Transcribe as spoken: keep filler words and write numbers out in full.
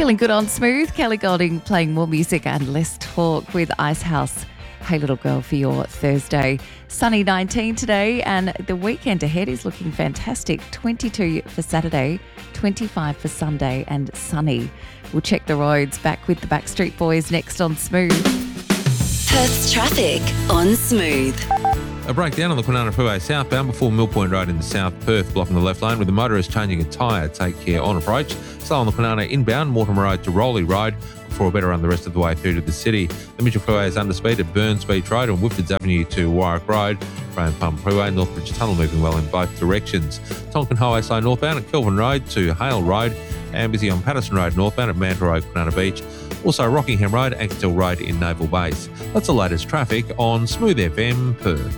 Feeling good on Smooth. Kelly Golding playing more music and less talk with Icehouse. Hey Little Girl for your Thursday. Sunny nineteen today, and the weekend ahead is looking fantastic. twenty-two for Saturday, twenty-five for Sunday, and sunny. We'll check the roads back with the Backstreet Boys next on Smooth. Perth's traffic on Smooth. A breakdown on the Kwinana Freeway southbound before Mill Point Road in the South Perth, blocking the left lane with the motorist changing a tyre. Take care on approach. Slow on the Kwinana inbound, Mortimer Road to Rowley Road before a better run the rest of the way through to the city. The Mitchell Freeway is under speed at Burns Beach Road and Whitfords Avenue to Warwick Road. Brand Pump Freeway, Northbridge Tunnel moving well in both directions. Tonkin Highway slow northbound at Kelvin Road to Hale Road and busy on Patterson Road northbound at Mantle Road, Kwinana Beach. Also Rockingham Road, Ankertil Road in Naval Base. That's the latest traffic on Smooth F M Perth.